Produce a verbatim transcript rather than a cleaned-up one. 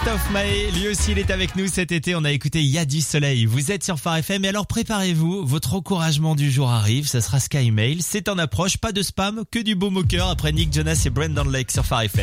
Christophe Maé, lui aussi il est avec nous cet été, on a écouté Il y a du soleil, vous êtes sur Phare F M et alors préparez-vous, votre encouragement du jour arrive, ça sera Sky Mail, c'est en approche, pas de spam, que du beau moqueur après Nick Jonas et Brendan Lake sur Phare F M.